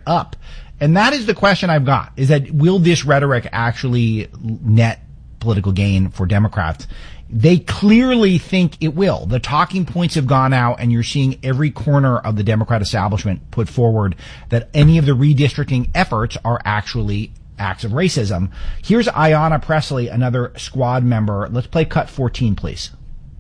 up? And that is the question I've got, is that will this rhetoric actually net political gain for Democrats? They clearly think it will. The talking points have gone out, and you're seeing every corner of the Democrat establishment put forward that any of the redistricting efforts are actually acts of racism. Here's Ayanna Pressley, another squad member. Let's play cut 14, please.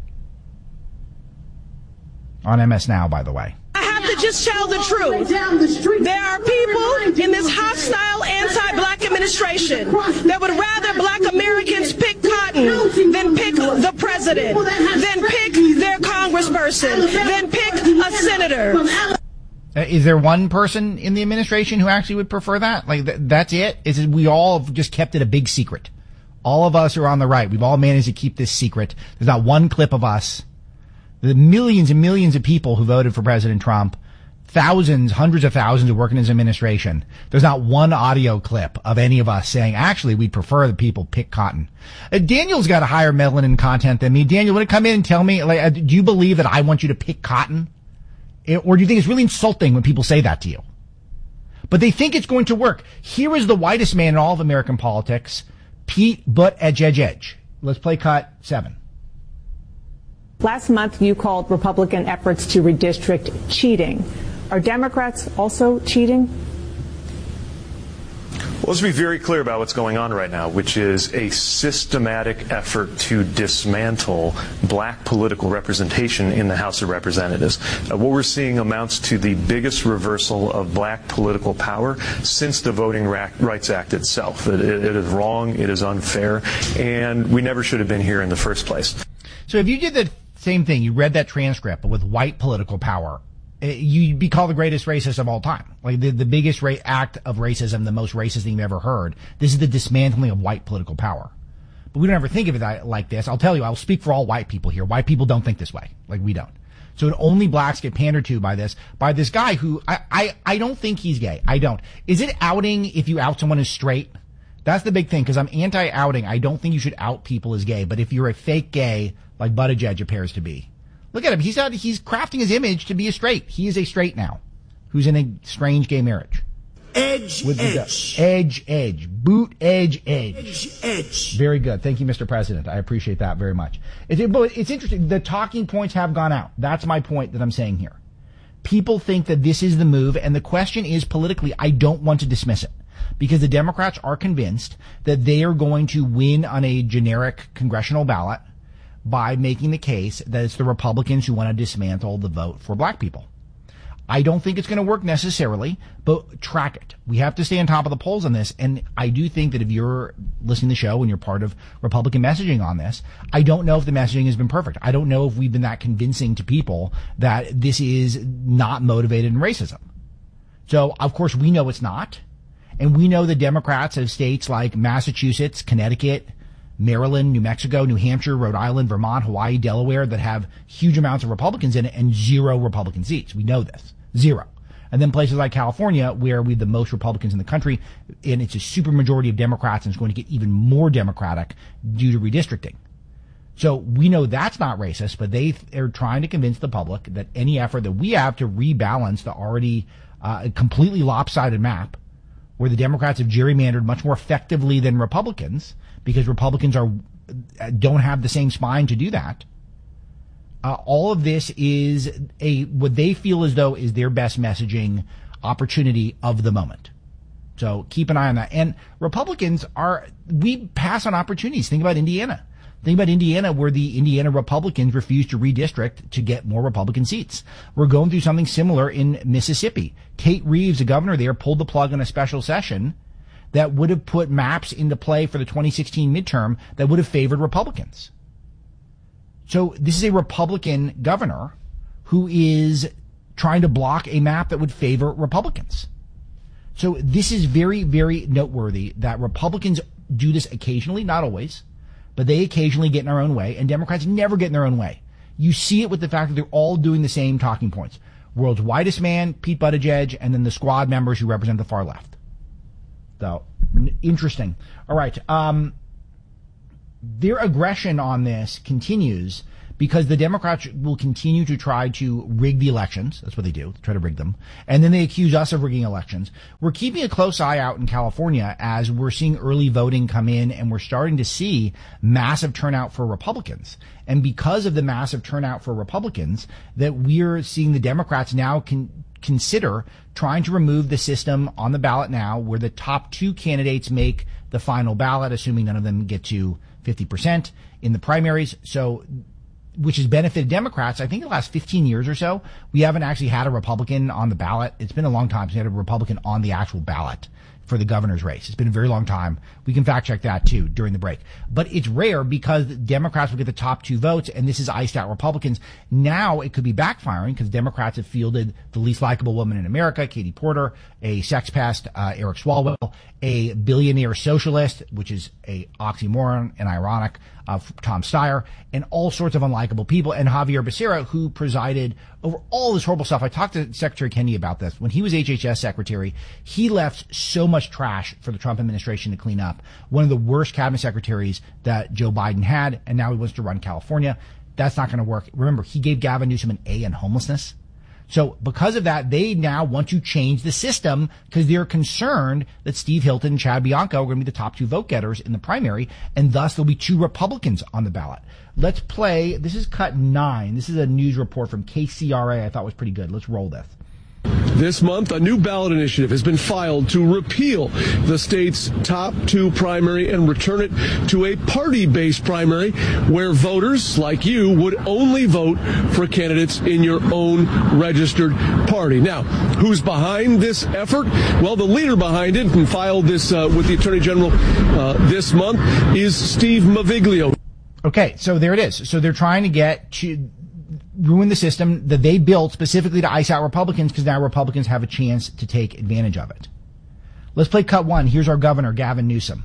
On MS Now, by the way. I have to just tell the truth. There are people in this hostile anti-black administration that would rather black Americans pick cotton than pick the president, than pick their congressperson, than pick a senator. Is there one person in the administration who actually would prefer that? Like, that's it? Is it we all have just kept it a big secret? All of us are on the right. We've all managed to keep this secret. There's not one clip of us. The millions and millions of people who voted for President Trump, thousands, hundreds of thousands who work in his administration. There's not one audio clip of any of us saying, actually, we prefer that people pick cotton. Daniel's got a higher melanin content than me. Daniel, would it come in and tell me, like, do you believe that I want you to pick cotton? Or do you think it's really insulting when people say that to you? But they think it's going to work. Here is the whitest man in all of American politics, Pete Buttigieg. Let's play cut 7. Last month, you called Republican efforts to redistrict cheating. Are Democrats also cheating? Well, let's be very clear about what's going on right now, which is a systematic effort to dismantle black political representation in the House of Representatives. What we're seeing amounts to the biggest reversal of black political power since the Voting Rights Act itself. It is wrong, it is unfair, and we never should have been here in the first place. So if you did the same thing, you read that transcript, but with white political power, you'd be called the greatest racist of all time. Like the biggest act of racism, the most racist thing you've ever heard. This is the dismantling of white political power. But we don't ever think of it like this. I'll tell you, I'll speak for all white people here. White people don't think this way. Like we don't. So only blacks get pandered to by this guy who I don't think he's gay. I don't. Is it outing if you out someone as straight? That's the big thing, because I'm anti-outing. I don't think you should out people as gay. But if you're a fake gay, like Buttigieg appears to be, look at him. He's crafting his image to be a straight. He is a straight now, who's in a strange gay marriage. Edge. Boot edge. Very good. Thank you, Mr. President. I appreciate that very much. It's interesting. The talking points have gone out. That's my point that I'm saying here. People think that this is the move, and the question is politically, I don't want to dismiss it, because the Democrats are convinced that they are going to win on a generic congressional ballot by making the case that it's the Republicans who want to dismantle the vote for black people. I don't think it's going to work necessarily, but track it. We have to stay on top of the polls on this, and I do think that if you're listening to the show and you're part of Republican messaging on this, I don't know if the messaging has been perfect. I don't know if we've been that convincing to people that this is not motivated in racism. So, of course, we know it's not, and we know the Democrats of states like Massachusetts, Connecticut, Maryland, New Mexico, New Hampshire, Rhode Island, Vermont, Hawaii, Delaware that have huge amounts of Republicans in it and 0 Republican seats. We know this. 0. And then places like California, where we have the most Republicans in the country, and it's a supermajority of Democrats, and it's going to get even more Democratic due to redistricting. So we know that's not racist, but they are trying to convince the public that any effort that we have to rebalance the already completely lopsided map, where the Democrats have gerrymandered much more effectively than Republicans, because Republicans don't have the same spine to do that. All of this is what they feel as though is their best messaging opportunity of the moment. So keep an eye on that. And Republicans we pass on opportunities. Think about Indiana. Think about Indiana, where the Indiana Republicans refused to redistrict to get more Republican seats. We're going through something similar in Mississippi. Tate Reeves, the governor there, pulled the plug on a special session that would have put maps into play for the 2016 midterm that would have favored Republicans. So this is a Republican governor who is trying to block a map that would favor Republicans. So this is very, very noteworthy that Republicans do this occasionally, not always, but they occasionally get in their own way, and Democrats never get in their own way. You see it with the fact that they're all doing the same talking points. World's whitest man, Pete Buttigieg, and then the squad members who represent the far left. So, interesting. All right. Their aggression on this continues because the Democrats will continue to try to rig the elections. That's what they do. They try to rig them. And then they accuse us of rigging elections. We're keeping a close eye out in California as we're seeing early voting come in, and we're starting to see massive turnout for Republicans. And because of the massive turnout for Republicans, that we're seeing the Democrats now consider trying to remove the system on the ballot now where the top 2 candidates make the final ballot, assuming none of them get to 50% in the primaries. So, which has benefited Democrats. I think in the last 15 years or so, we haven't actually had a Republican on the ballot. It's been a long time since we had a Republican on the actual ballot for the governor's race. It's been a very long time. We can fact check that too during the break. But it's rare because Democrats will get the top 2 votes, and this is iced out Republicans. Now it could be backfiring because Democrats have fielded the least likable woman in America, Katie Porter, a sex pest, Eric Swalwell, a billionaire socialist, which is a oxymoron and ironic, Tom Steyer, and all sorts of unlikable people, and Javier Becerra, who presided over all this horrible stuff. I talked to Secretary Kennedy about this. When he was HHS secretary, he left so much trash for the Trump administration to clean up. One of the worst cabinet secretaries that Joe Biden had, and now he wants to run California. That's not going to work. Remember, he gave Gavin Newsom an A in homelessness. So because of that, they now want to change the system because they're concerned that Steve Hilton and Chad Bianco are going to be the top 2 vote getters in the primary, and thus there'll be 2 Republicans on the ballot. Let's play. This is cut 9. This is a news report from KCRA I thought was pretty good. Let's roll this. This month, a new ballot initiative has been filed to repeal the state's top 2 primary and return it to a party-based primary where voters like you would only vote for candidates in your own registered party. Now, who's behind this effort? Well, the leader behind it and filed this with the Attorney General this month is Steve Maviglio. Okay, so there it is. So they're trying to get to ruin the system that they built specifically to ice out Republicans because now Republicans have a chance to take advantage of it. Let's play cut 1. Here's our governor, Gavin Newsom.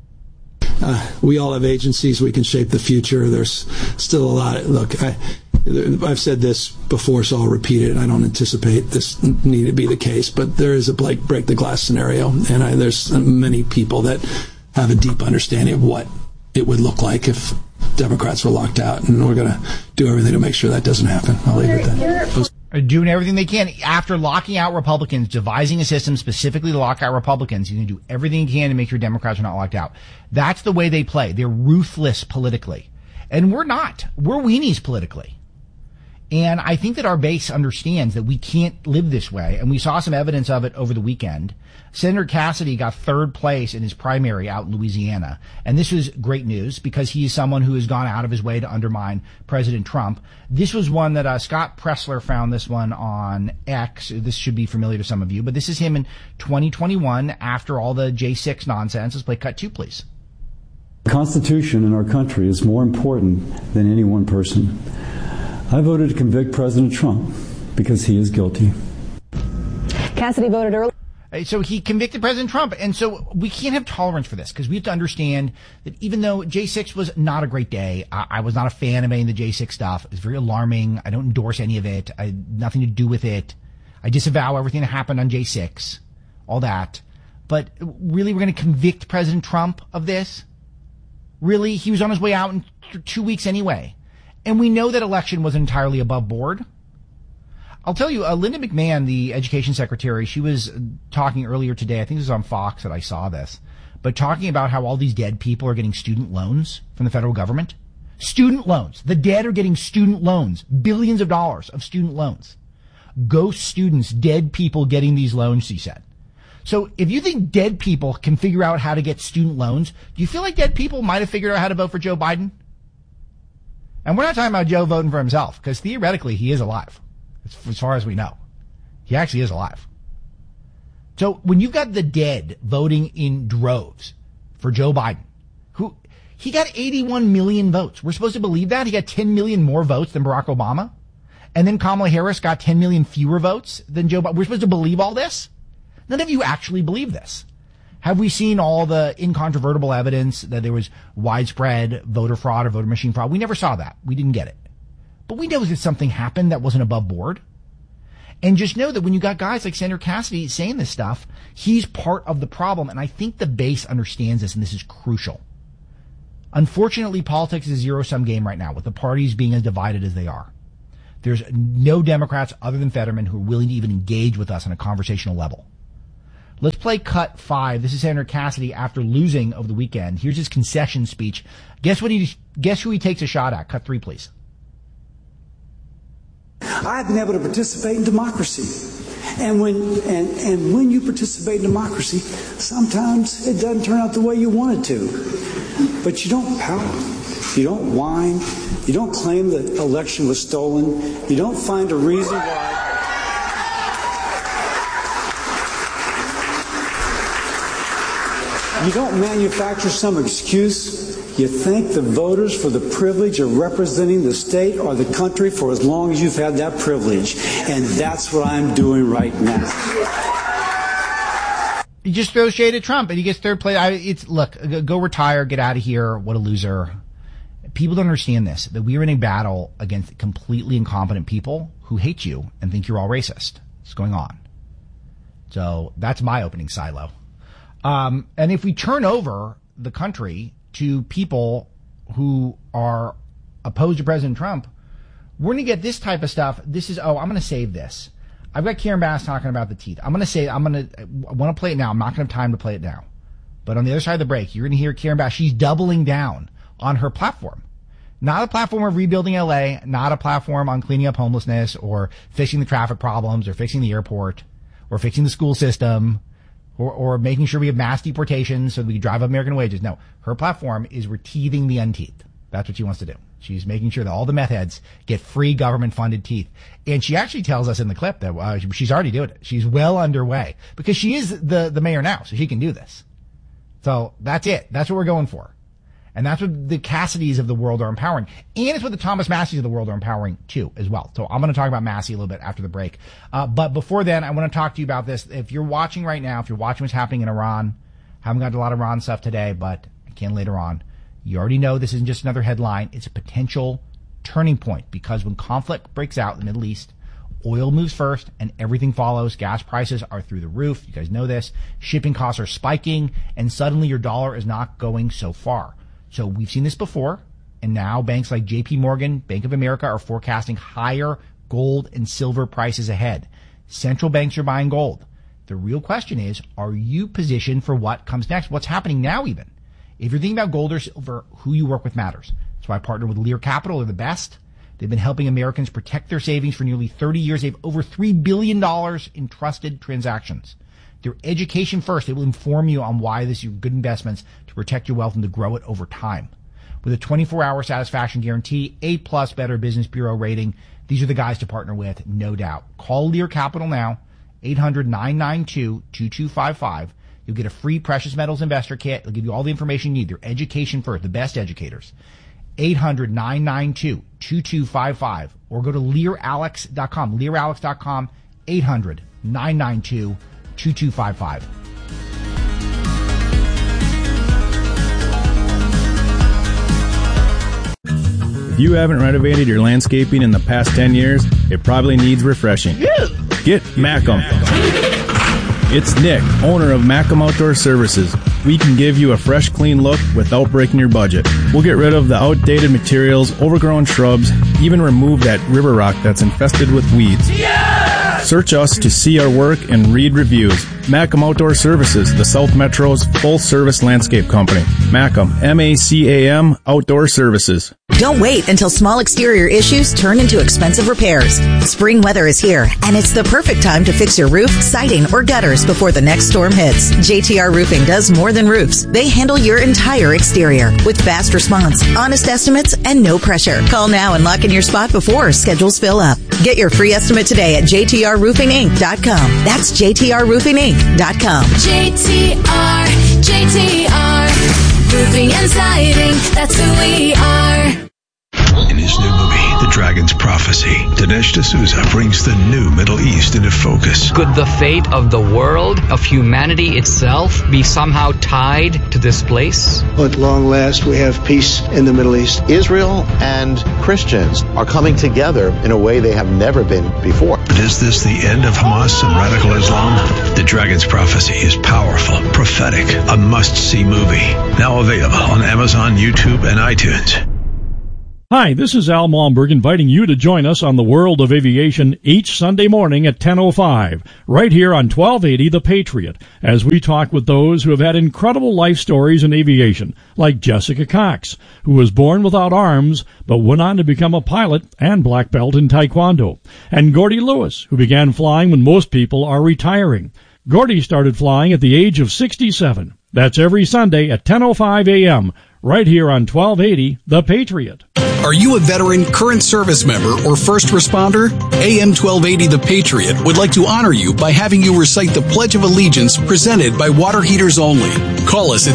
We all have agencies. We can shape the future. There's still a lot. Look, I've said this before, so I'll repeat it. I don't anticipate this need to be the case, but there is a break the glass scenario, and there's many people that have a deep understanding of what it would look like if Democrats were locked out, and we're going to do everything to make sure that doesn't happen. I'll leave it at that. Are doing everything they can after locking out Republicans, devising a system specifically to lock out Republicans. You can do everything you can to make sure Democrats are not locked out. That's the way they play. They're ruthless politically. And we're not. We're weenies politically. And I think that our base understands that we can't live this way. And we saw some evidence of it over the weekend. Senator Cassidy got 3rd place in his primary out in Louisiana. And this was great news because he is someone who has gone out of his way to undermine President Trump. This was one that Scott Pressler found this one on X. This should be familiar to some of you, but this is him in 2021 after all the J6 nonsense. Let's play cut 2, please. The Constitution in our country is more important than any one person. I voted to convict President Trump because he is guilty. Cassidy voted early. So he convicted President Trump. And so we can't have tolerance for this because we have to understand that even though J6 was not a great day, I was not a fan of any of the J6 stuff. It was very alarming. I don't endorse any of it. I had nothing to do with it. I disavow everything that happened on J6, all that. But really, we're going to convict President Trump of this? Really? He was on his way out in 2 weeks anyway. And we know that election was entirely above board. I'll tell you, Linda McMahon, the education secretary, she was talking earlier today, I think this was on Fox that I saw this, but talking about how all these dead people are getting student loans from the federal government. Student loans. The dead are getting student loans. Billions of dollars of student loans. Ghost students, dead people getting these loans, she said. So if you think dead people can figure out how to get student loans, do you feel like dead people might have figured out how to vote for Joe Biden? And we're not talking about Joe voting for himself, because theoretically he is alive, as far as we know. He actually is alive. So when you've got the dead voting in droves for Joe Biden, who he got 81 million votes. We're supposed to believe that? He got 10 million more votes than Barack Obama? And then Kamala Harris got 10 million fewer votes than Joe Biden. We're supposed to believe all this? None of you actually believe this. Have we seen all the incontrovertible evidence that there was widespread voter fraud or voter machine fraud? We never saw that. We didn't get it. But we know that something happened that wasn't above board. And just know that when you got guys like Senator Cassidy saying this stuff, he's part of the problem. And I think the base understands this, and this is crucial. Unfortunately, politics is a zero-sum game right now, with the parties being as divided as they are. There's no Democrats other than Fetterman who are willing to even engage with us on a conversational level. Let's play cut 5. This is Senator Cassidy after losing over the weekend. Here's his concession speech. Guess who he takes a shot at? Cut 3, please. I've been able to participate in democracy. And when you participate in democracy, sometimes it doesn't turn out the way you want it to. But you don't pout. You don't whine. You don't claim the election was stolen. You don't find a reason why. You don't manufacture some excuse. You thank the voters for the privilege of representing the state or the country for as long as you've had that privilege. And that's what I'm doing right now. He just throws shade at Trump and he gets third place. Look, go retire, get out of here. What a loser. People don't understand this, that we are in a battle against completely incompetent people who hate you and think you're all racist. It's going on. So that's my opening silo. And if we turn over the country to people who are opposed to President Trump, we're going to get this type of stuff. This is, I'm going to save this. I've got Karen Bass talking about the teeth. I want to play it now. I'm not going to have time to play it now. But on the other side of the break, you're going to hear Karen Bass. She's doubling down on her platform. Not a platform of rebuilding LA, not a platform on cleaning up homelessness or fixing the traffic problems or fixing the airport or fixing the school system or making sure we have mass deportations so that we can drive up American wages. No, her platform is we're teething the unteethed. That's what she wants to do. She's making sure that all the meth heads get free government-funded teeth. And she actually tells us in the clip that she's already doing it. She's well underway because she is the mayor now, so she can do this. So that's it. That's what we're going for. And that's what the Cassidys of the world are empowering. And it's what the Thomas Masseys of the world are empowering, too, as well. So I'm going to talk about Massey a little bit after the break. But before then, I want to talk to you about this. If you're watching right now, if you're watching what's happening in Iran, haven't got a lot of Iran stuff today, but I can later on. You already know this isn't just another headline. It's a potential turning point because when conflict breaks out in the Middle East, oil moves first and everything follows. Gas prices are through the roof. You guys know this. Shipping costs are spiking, and suddenly your dollar is not going so far. So we've seen this before, and now banks like JP Morgan, Bank of America are forecasting higher gold and silver prices ahead. Central banks are buying gold. The real question is, are you positioned for what comes next? What's happening now even? If you're thinking about gold or silver, who you work with matters. That's why I partner with Lear Capital. They're the best. They've been helping Americans protect their savings for nearly 30 years. They have over $3 billion in trusted transactions. Their education first. They will inform you on why this is good investments to protect your wealth and to grow it over time. With a 24-hour satisfaction guarantee, A+ Better Business Bureau rating, these are the guys to partner with, no doubt. Call Lear Capital now, 800-992-2255. You'll get a free precious metals investor kit. They'll give you all the information you need. Their education first, the best educators. 800-992-2255. Or go to LearAlex.com. LearAlex.com, 800-992-2255. If you haven't renovated your landscaping in the past 10 years, it probably needs refreshing. Get Macam. It's Nick, owner of Macam Outdoor Services. We can give you a fresh, clean look without breaking your budget. We'll get rid of the outdated materials, overgrown shrubs, even remove that river rock that's infested with weeds. Search us to see our work and read reviews. Macam Outdoor Services, the South Metro's full-service landscape company. Macam, M-A-C-A-M, Outdoor Services. Don't wait until small exterior issues turn into expensive repairs. Spring weather is here, and it's the perfect time to fix your roof, siding, or gutters before the next storm hits. JTR Roofing does more than roofs. They handle your entire exterior with fast response, honest estimates, and no pressure. Call now and lock in your spot before schedules fill up. Get your free estimate today at JTRRoofingInc.com. That's JTRRoofingInc.com. JTR Roofing and Siding, that's who we are. In his new movie, The Dragon's Prophecy, Dinesh D'Souza brings the new Middle East into focus. Could the fate of the world, of humanity itself, be somehow tied to this place? At long last, we have peace in the Middle East. Israel and Christians are coming together in a way they have never been before. But is this the end of Hamas and radical Islam? The Dragon's Prophecy is powerful, prophetic, a must-see movie. Now available on Amazon, YouTube, and iTunes. Hi, this is Al Malmberg inviting you to join us on the World of Aviation each Sunday morning at 10:05, right here on 1280 The Patriot, as we talk with those who have had incredible life stories in aviation, like Jessica Cox, who was born without arms but went on to become a pilot and black belt in Taekwondo, and Gordy Lewis, who began flying when most people are retiring. Gordy started flying at the age of 67. That's every Sunday at 10:05 a.m., right here on 1280 The Patriot. Are you a veteran, current service member, or first responder? AM 1280 The Patriot would like to honor you by having you recite the Pledge of Allegiance presented by Water Heaters Only. Call us at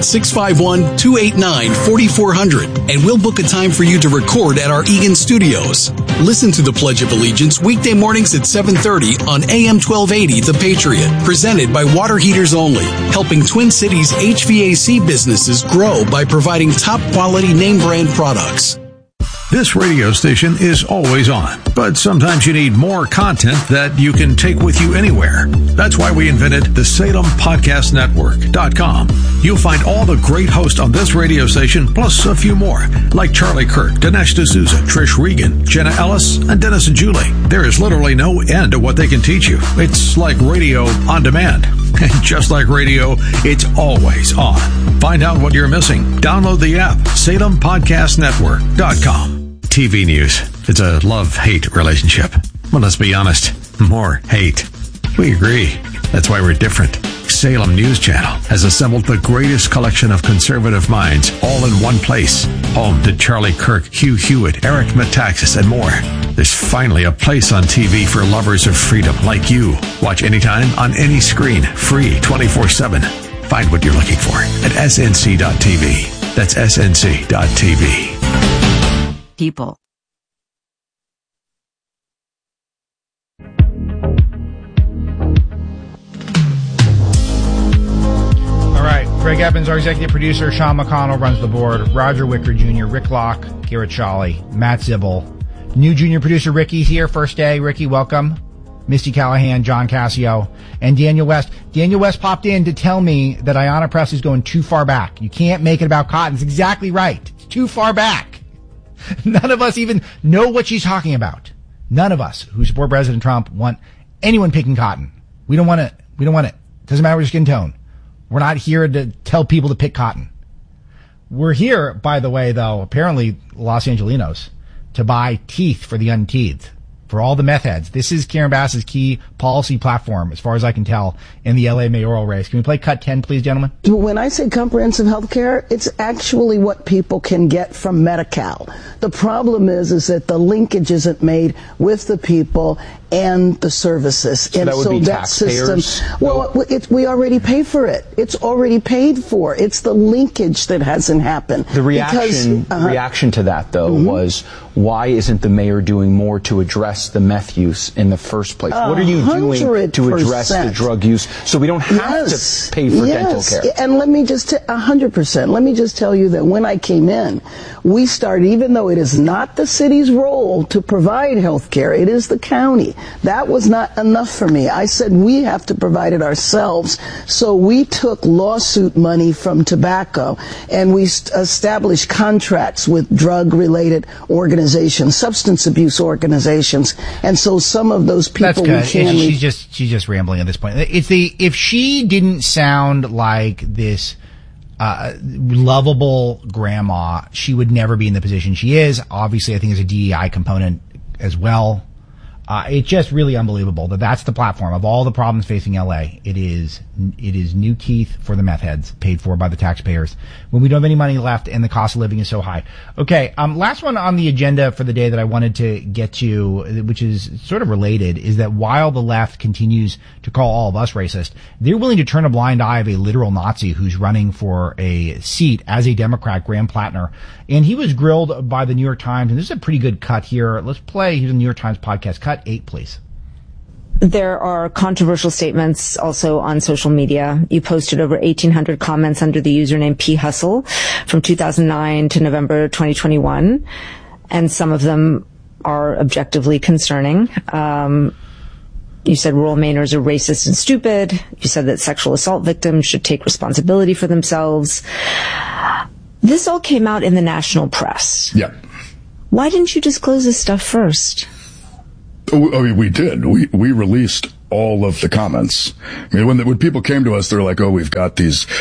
651-289-4400 and we'll book a time for you to record at our Eagan studios. Listen to the Pledge of Allegiance weekday mornings at 7:30 on AM 1280 The Patriot, presented by Water Heaters Only, helping Twin Cities HVAC businesses grow by providing top quality name brand products. This radio station is always on, but sometimes you need more content that you can take with you anywhere. That's why we invented the SalemPodcastNetwork.com. You'll find all the great hosts on this radio station, plus a few more, like Charlie Kirk, Dinesh D'Souza, Trish Regan, Jenna Ellis, and Dennis and Julie. There is literally no end to what they can teach you. It's like radio on demand. And just like radio, it's always on. Find out what you're missing. Download the app, SalemPodcastNetwork.com. TV news. It's a love-hate relationship. Well, let's be honest. More hate. We agree. That's why we're different. Salem News Channel has assembled the greatest collection of conservative minds all in one place. Home to Charlie Kirk, Hugh Hewitt, Eric Metaxas, and more. There's finally a place on TV for lovers of freedom like you. Watch anytime, on any screen, free 24/7. Find what you're looking for at snc.tv. That's snc.tv. People. All right, Greg Evans, our executive producer. Sean McConnell runs the board. Roger Wicker Jr., Rick Locke, Garrett Shawley, Matt Zibel. New junior producer Ricky's here, first day. Ricky, welcome. Misty Callahan, John Cassio, and Daniel West. Daniel West popped in to tell me that Ayanna Press is going too far back. You can't make it about cotton. It's exactly right. It's too far back. None of us even know what she's talking about. None of us who support President Trump want anyone picking cotton. We don't want it. We don't want it. Doesn't matter your skin tone. We're not here to tell people to pick cotton. We're here, by the way, though, apparently Los Angelinos, to buy teeth for the unteethed. For all the meth heads. This is Karen Bass's key policy platform, as far as I can tell, in the LA mayoral race. Can we play cut 10, please, gentlemen? When I say comprehensive health care, it's actually what people can get from Medi-Cal. The problem is that the linkage isn't made with the people and the services. So and that would so be that taxpayers? system, well, we already pay for it. It's already paid for. It's the linkage that hasn't happened. The reaction to that, though, was why isn't the mayor doing more to address the meth use in the first place? What are you doing to address the drug use so we don't have to pay for dental care? And let me just 100%. Let me just tell you that when I came in, we started, even though it is not the city's role to provide health care, it is the county. That was not enough for me. I said we have to provide it ourselves. So we took lawsuit money from tobacco and we established contracts with drug-related organizations, substance abuse organizations, and so some of those people we can. She's just rambling at this point. If she didn't sound like this lovable grandma, she would never be in the position she is. Obviously, I think there's a DEI component as well. It's just really unbelievable that that's the platform of all the problems facing LA. It is new teeth for the meth heads, paid for by the taxpayers, when we don't have any money left and the cost of living is so high. Okay, last one on the agenda for the day that I wanted to get to, which is sort of related, is that while the left continues to call all of us racist, they're willing to turn a blind eye of a literal Nazi who's running for a seat as a Democrat, Graham Plattner. And he was grilled by the New York Times, and this is a pretty good cut here. Let's play. Here's a New York Times podcast. Cut 8, please. There are controversial statements also on social media. You posted over 1,800 comments under the username P. Hustle from 2009 to November 2021, and some of them are objectively concerning. You said rural Mainers are racist and stupid. You said that sexual assault victims should take responsibility for themselves. This all came out in the national press. Yeah. Why didn't you disclose this stuff first? I mean, we did. We released all of the comments. I mean, when people came to us, they're like, "Oh, we've got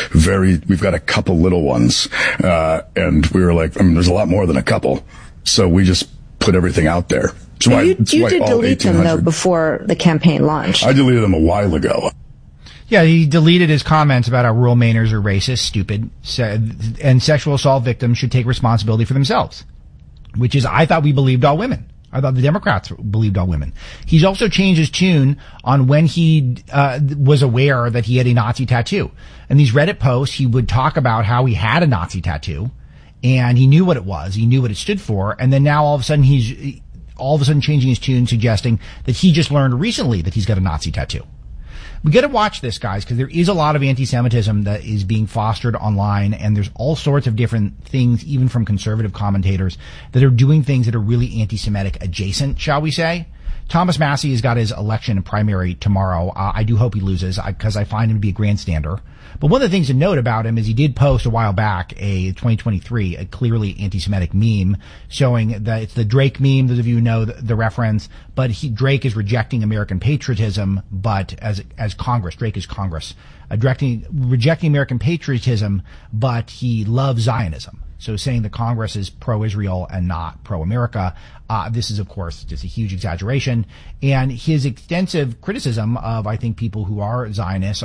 a couple little ones," and we were like, "I mean, there's a lot more than a couple." So we just put everything out there. So you did delete them though before the campaign launched. I deleted them a while ago. Yeah, he deleted his comments about how rural Mainers are racist, stupid, and sexual assault victims should take responsibility for themselves, which is, I thought we believed all women. I thought the Democrats believed all women. He's also changed his tune on when he was aware that he had a Nazi tattoo. In these Reddit posts, he would talk about how he had a Nazi tattoo, and he knew what it was. He knew what it stood for. And then now all of a sudden he's changing his tune, suggesting that he just learned recently that he's got a Nazi tattoo. We got to watch this, guys, because there is a lot of anti-Semitism that is being fostered online, and there's all sorts of different things, even from conservative commentators, that are doing things that are really anti-Semitic adjacent, shall we say. Thomas Massie has got his election and primary tomorrow. I do hope he loses, because I find him to be a grandstander. But one of the things to note about him is he did post a while back a 2023, a clearly anti-Semitic meme showing that it's the Drake meme, those of you who know the reference, but Drake is rejecting American patriotism, but as Congress, Drake is Congress, rejecting American patriotism, but he loves Zionism. So saying that Congress is pro-Israel and not pro-America, this is, of course, just a huge exaggeration. And his extensive criticism of, I think, people who are Zionists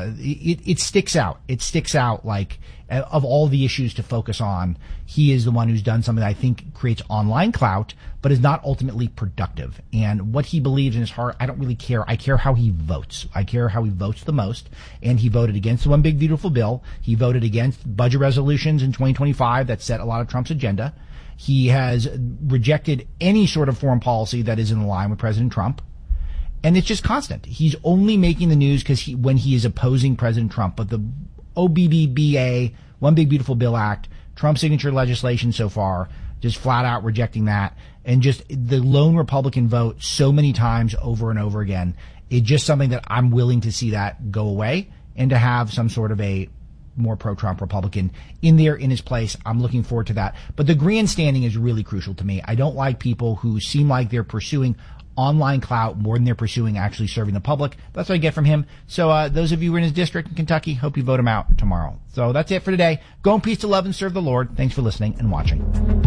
it sticks out. It sticks out like, of all the issues to focus on, he is the one who's done something that I think creates online clout, but is not ultimately productive. And what he believes in his heart, I don't really care. I care how he votes. I care how he votes the most. And he voted against the One Big Beautiful Bill. He voted against budget resolutions in 2025 that set a lot of Trump's agenda. He has rejected any sort of foreign policy that is in line with President Trump. And it's just constant. He's only making the news when he is opposing President Trump. But the OBBBA, One Big Beautiful Bill Act, Trump signature legislation so far, just flat out rejecting that, and just the lone Republican vote so many times over and over again. It's just something that I'm willing to see that go away and to have some sort of a more pro-Trump Republican in there in his place. I'm looking forward to that. But the grandstanding is really crucial to me. I don't like people who seem like they're pursuing online clout more than they're pursuing actually serving the public. That's what I get from him. So those of you who are in his district in Kentucky, hope you vote him out tomorrow. So that's it for today. Go in peace to love and serve the Lord. Thanks for listening and watching.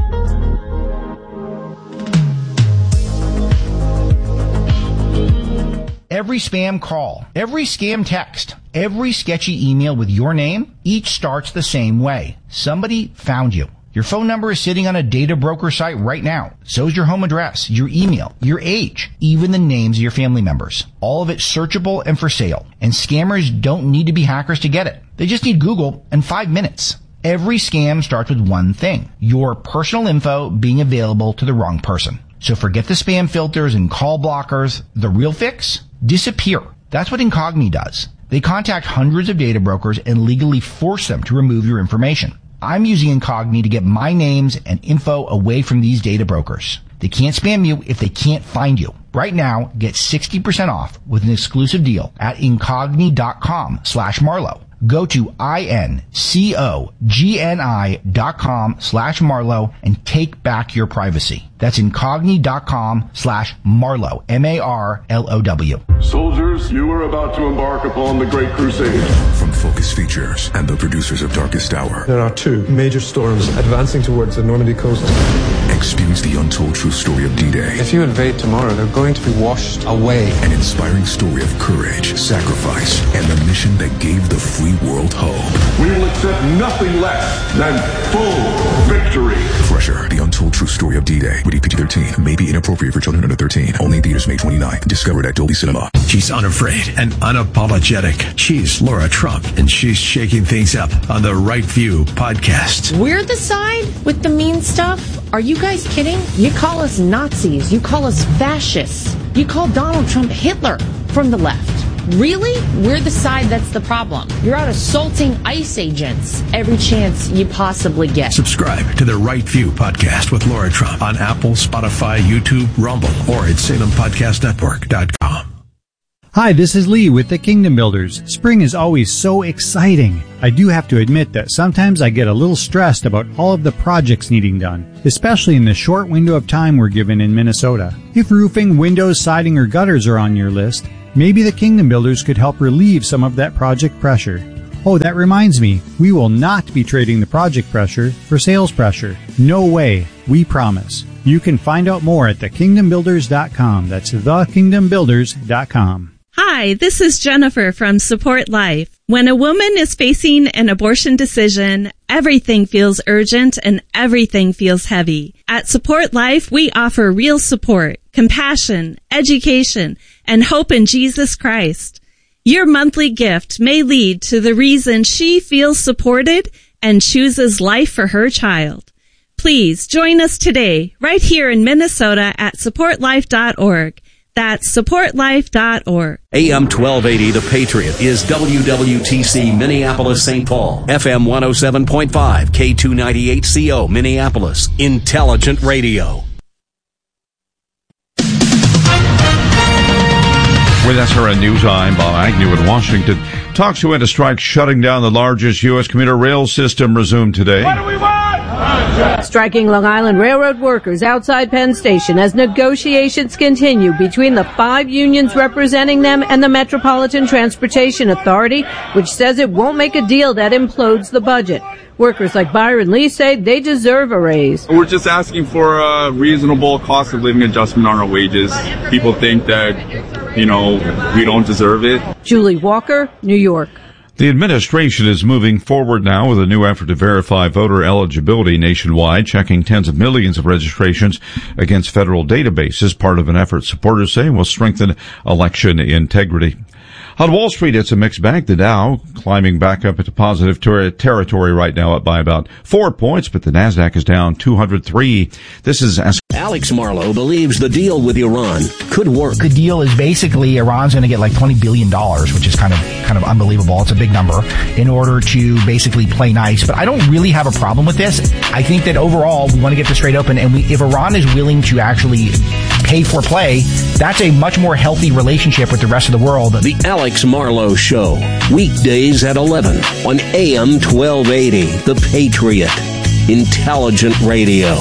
Every spam call, every scam text, every sketchy email with your name, each starts the same way. Somebody found you. Your phone number is sitting on a data broker site right now. So is your home address, your email, your age, even the names of your family members. All of it searchable and for sale. And scammers don't need to be hackers to get it. They just need Google and 5 minutes. Every scam starts with one thing: your personal info being available to the wrong person. So forget the spam filters and call blockers. The real fix? Disappear. That's what Incogni does. They contact hundreds of data brokers and legally force them to remove your information. I'm using Incogni to get my names and info away from these data brokers. They can't spam you if they can't find you. Right now, get 60% off with an exclusive deal at Incogni.com/Marlowe. Go to INCOGNI.com/Marlowe and take back your privacy. That's Incogni.com/Marlowe. MARLOW. Soldiers, you are about to embark upon the Great Crusade. From Focus Features. chairs, and the producers of Darkest Hour. There are 2 major storms advancing towards the Normandy coast. Experience the untold true story of D-Day. If you invade tomorrow, they're going to be washed away. An inspiring story of courage, sacrifice, and the mission that gave the free world hope. We will accept nothing less than full victory. Crusher, the untold true story of D-Day. Rated PG-13. May be inappropriate for children under 13. Only in theaters May 29th. Discovered at Dolby Cinema. She's unafraid and unapologetic. She's Laura Trump, and she's shaking things up on the Right View podcast. We're the side with the mean stuff? Are you guys kidding? You call us Nazis. You call us fascists. You call Donald Trump Hitler from the left. Really? We're the side that's the problem. You're out assaulting ICE agents every chance you possibly get. Subscribe to the Right View podcast with Laura Trump on Apple, Spotify, YouTube, Rumble, or at SalemPodcastNetwork.com. Hi, this is Lee with the Kingdom Builders. Spring is always so exciting. I do have to admit that sometimes I get a little stressed about all of the projects needing done, especially in the short window of time we're given in Minnesota. If roofing, windows, siding, or gutters are on your list, maybe the Kingdom Builders could help relieve some of that project pressure. Oh, that reminds me, we will not be trading the project pressure for sales pressure. No way, we promise. You can find out more at thekingdombuilders.com. That's thekingdombuilders.com. Hi, this is Jennifer from Support Life. When a woman is facing an abortion decision, everything feels urgent and everything feels heavy. At Support Life, we offer real support, compassion, education, and hope in Jesus Christ. Your monthly gift may lead to the reason she feels supported and chooses life for her child. Please join us today, right here in Minnesota at supportlife.org. That's supportlife.org. AM 1280, The Patriot, is WWTC Minneapolis, St. Paul. FM 107.5, K298CO, Minneapolis. Intelligent Radio. With SRN News, I'm Bob Agnew in Washington. Talks to end a strike shutting down the largest U.S. commuter rail system resumed today. What do we want? Striking Long Island Railroad workers outside Penn Station as negotiations continue between the 5 unions representing them and the Metropolitan Transportation Authority, which says it won't make a deal that implodes the budget. Workers like Byron Lee say they deserve a raise. We're just asking for a reasonable cost of living adjustment on our wages. People think that, we don't deserve it. Julie Walker, New York. The administration is moving forward now with a new effort to verify voter eligibility nationwide, checking tens of millions of registrations against federal databases, part of an effort supporters say will strengthen election integrity. On Wall Street, it's a mixed bag. The Dow climbing back up into positive territory right now, up by about 4 points, but the Nasdaq is down 203. This is Alex Marlow believes the deal with Iran could work. The deal is basically Iran's going to get like $20 billion, which is kind of unbelievable. It's a big number in order to basically play nice. But I don't really have a problem with this. I think that overall we want to get this straight open, and if Iran is willing to actually pay for play, that's a much more healthy relationship with the rest of the world. The Alex Marlow Show, weekdays at 11 on AM 1280, The Patriot, Intelligent Radio.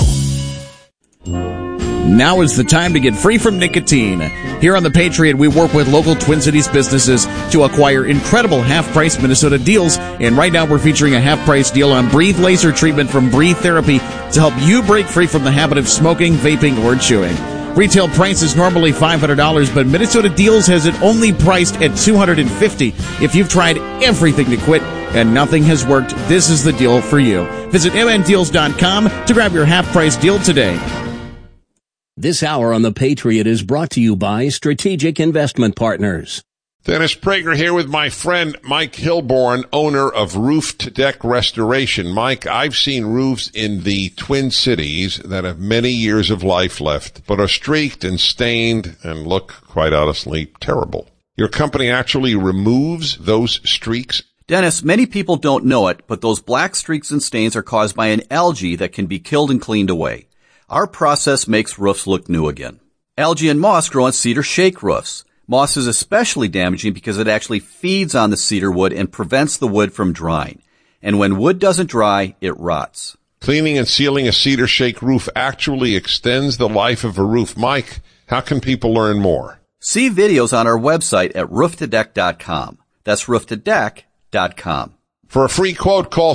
Now is the time to get free from nicotine. Here on The Patriot, we work with local Twin Cities businesses to acquire incredible half-price Minnesota deals. And right now we're featuring a half-price deal on Breathe Laser treatment from Breathe Therapy to help you break free from the habit of smoking, vaping, or chewing. Retail price is normally $500, but Minnesota Deals has it only priced at $250. If you've tried everything to quit and nothing has worked, this is the deal for you. Visit mndeals.com to grab your half-price deal today. This hour on The Patriot is brought to you by Strategic Investment Partners. Dennis Prager here with my friend Mike Hilborn, owner of Roof to Deck Restoration. Mike, I've seen roofs in the Twin Cities that have many years of life left, but are streaked and stained and look, quite honestly, terrible. Your company actually removes those streaks? Dennis, many people don't know it, but those black streaks and stains are caused by an algae that can be killed and cleaned away. Our process makes roofs look new again. Algae and moss grow on cedar shake roofs. Moss is especially damaging because it actually feeds on the cedar wood and prevents the wood from drying. And when wood doesn't dry, it rots. Cleaning and sealing a cedar shake roof actually extends the life of a roof. Mike, how can people learn more? See videos on our website at rooftodeck.com. That's rooftodeck.com. For a free quote, call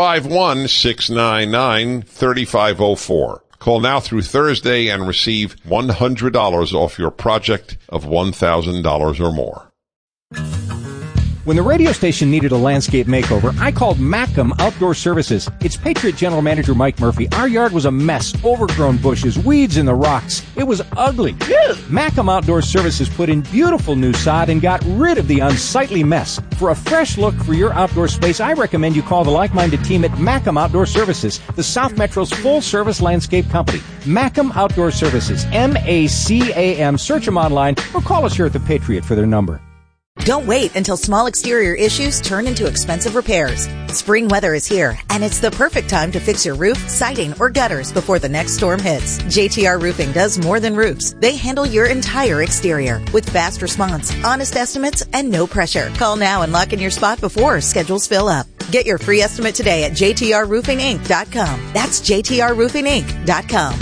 651-699-3504. Call now through Thursday and receive $100 off your project of $1,000 or more. When the radio station needed a landscape makeover, I called Mackem Outdoor Services. It's Patriot General Manager Mike Murphy. Our yard was a mess, overgrown bushes, weeds in the rocks. It was ugly. Mackem Outdoor Services put in beautiful new sod and got rid of the unsightly mess. For a fresh look for your outdoor space, I recommend you call the like-minded team at Mackem Outdoor Services, the South Metro's full-service landscape company. Mackem Outdoor Services, M-A-C-A-M. Search them online or call us here at the Patriot for their number. Don't wait until small exterior issues turn into expensive repairs. Spring weather is here, and it's the perfect time to fix your roof, siding, or gutters before the next storm hits. JTR Roofing does more than roofs. They handle your entire exterior with fast response, honest estimates, and no pressure. Call now and lock in your spot before schedules fill up. Get your free estimate today at jtrroofinginc.com. That's jtrroofinginc.com.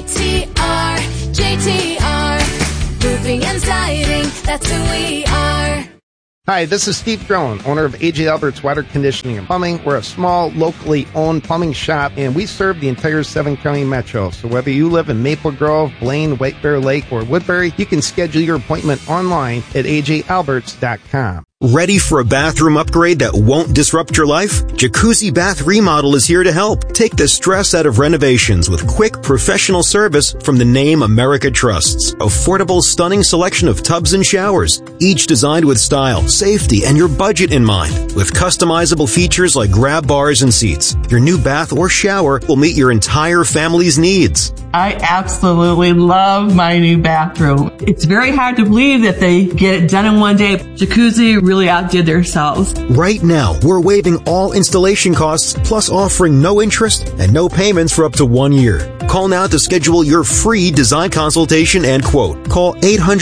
JTR, Roofing and Siding, that's who we are. Hi, this is Steve Drone, owner of AJ Alberts Water Conditioning and Plumbing. We're a small, locally owned plumbing shop, and we serve the entire 7-county metro. So whether you live in Maple Grove, Blaine, White Bear Lake, or Woodbury, you can schedule your appointment online at ajalberts.com. Ready for a bathroom upgrade that won't disrupt your life? Jacuzzi Bath Remodel is here to help. Take the stress out of renovations with quick, professional service from the name America trusts. Affordable, stunning selection of tubs and showers, each designed with style, safety, and your budget in mind. With customizable features like grab bars and seats, your new bath or shower will meet your entire family's needs. I absolutely love my new bathroom. It's very hard to believe that they get it done in one day. Jacuzzi really outdid themselves. Right now, we're waiving all installation costs, plus offering no interest and no payments for up to 1 year. Call now to schedule your free design consultation and quote. Call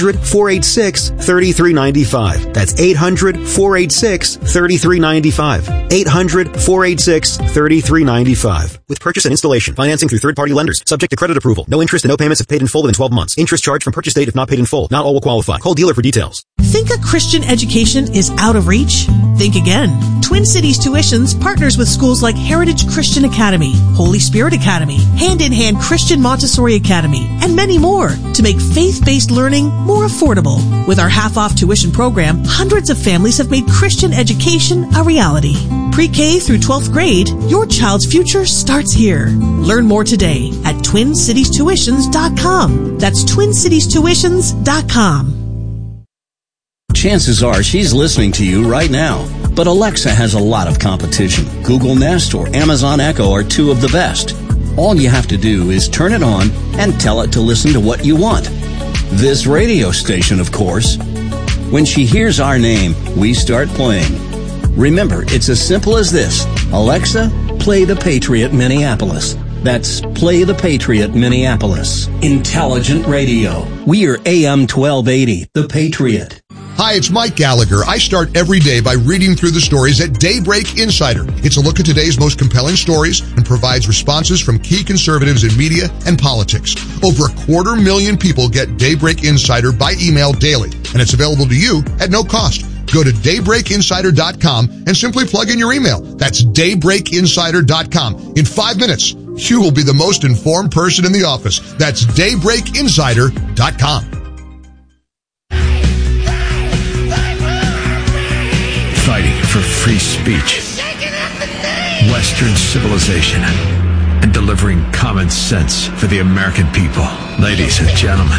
800-486-3395. That's 800-486-3395. 800-486-3395. With purchase and installation, financing through third-party lenders, subject to credit approval. No interest and no payments if paid in full within 12 months. Interest charged from purchase date if not paid in full. Not all will qualify. Call dealer for details. Think a Christian education is out of reach? Think again. Twin Cities Tuitions partners with schools like Heritage Christian Academy, Holy Spirit Academy, Hand in Hand Christian Montessori Academy, and many more to make faith-based learning more affordable. With our half-off tuition program, hundreds of families have made Christian education a reality. Pre-K through 12th grade, your child's future starts here. Learn more today at TwinCitiesTuitions.com. That's TwinCitiesTuitions.com. Chances are she's listening to you right now. But Alexa has a lot of competition. Google Nest or Amazon Echo are two of the best. All you have to do is turn it on and tell it to listen to what you want. This radio station, of course. When she hears our name, we start playing. Remember, it's as simple as this. Alexa, play the Patriot Minneapolis. That's Play the Patriot Minneapolis. Intelligent radio. We are AM 1280, The Patriot. Hi, it's Mike Gallagher. I start every day by reading through the stories at Daybreak Insider. It's a look at today's most compelling stories and provides responses from key conservatives in media and politics. Over 250,000 people get Daybreak Insider by email daily, and it's available to you at no cost. Go to daybreakinsider.com and simply plug in your email. That's daybreakinsider.com. In 5 minutes, you will be the most informed person in the office. That's daybreakinsider.com. Fighting for free speech, Western civilization, and delivering common sense for the American people. Ladies and gentlemen,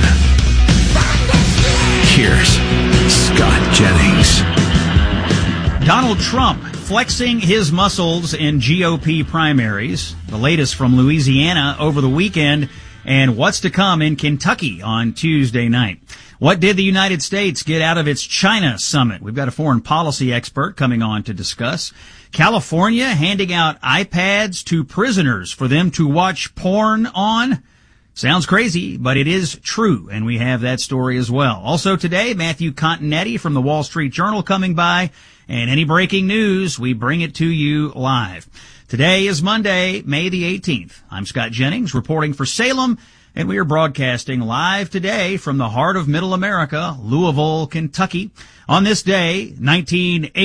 here's Scott Jennings. Donald Trump flexing his muscles in GOP primaries. The latest from Louisiana over the weekend, and what's to come in Kentucky on Tuesday night. What did the United States get out of its China summit? We've got a foreign policy expert coming on to discuss. California handing out iPads to prisoners for them to watch porn on. Sounds crazy, but it is true, and we have that story as well. Also today, Matthew Continetti from the Wall Street Journal coming by, and any breaking news, we bring it to you live. Today is Monday, May the 18th. I'm Scott Jennings, reporting for Salem, and we are broadcasting live today from the heart of Middle America, Louisville, Kentucky. On this day, 1980,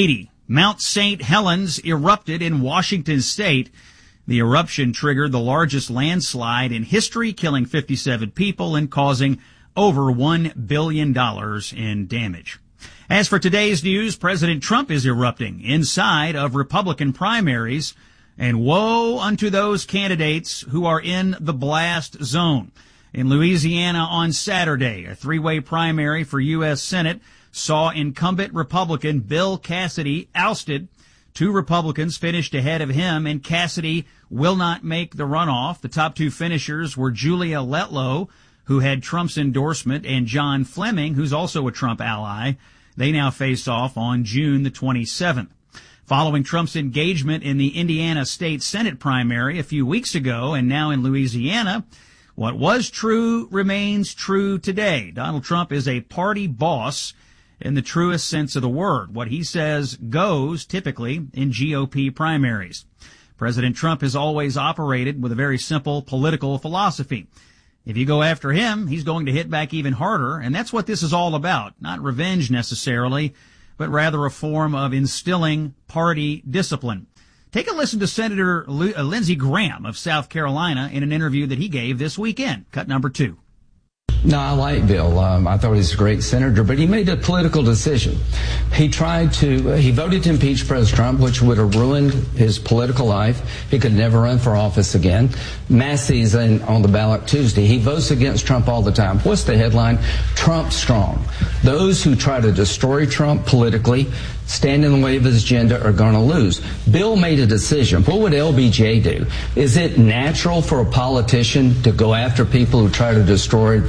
Mount St. Helens erupted in Washington state. The eruption triggered the largest landslide in history, killing 57 people and causing over $1 billion in damage. As for today's news, President Trump is erupting inside of Republican primaries, and woe unto those candidates who are in the blast zone. In Louisiana on Saturday, a three-way primary for U.S. Senate saw incumbent Republican Bill Cassidy ousted. 2 Republicans finished ahead of him, and Cassidy will not make the runoff. The top 2 finishers were Julia Letlow, who had Trump's endorsement, and John Fleming, who's also a Trump ally. They now face off on June the 27th. Following Trump's engagement in the Indiana State Senate primary a few weeks ago, and now in Louisiana, what was true remains true today. Donald Trump is a party boss in the truest sense of the word. What he says goes, typically, in GOP primaries. President Trump has always operated with a very simple political philosophy. If you go after him, he's going to hit back even harder, and that's what this is all about. Not revenge necessarily, but rather a form of instilling party discipline. Take a listen to Senator Lindsey Graham of South Carolina in an interview that he gave this weekend. Cut number 2. No, I like Bill. I thought he was a great senator, but he made a political decision. He voted to impeach President Trump, which would have ruined his political life. He could never run for office again. Massey's on the ballot Tuesday. He votes against Trump all the time. What's the headline? Trump strong. Those who try to destroy Trump politically, stand in the way of his agenda, are going to lose. Bill made a decision. What would LBJ do? Is it natural for a politician to go after people who try to destroy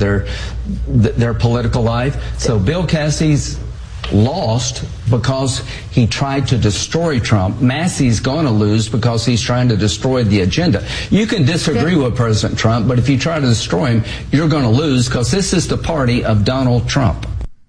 their political life? So Bill Cassidy's lost because he tried to destroy Trump. Massey's going to lose because he's trying to destroy the agenda. You can disagree with President Trump, but if you try to destroy him, you're going to lose because this is the party of Donald Trump.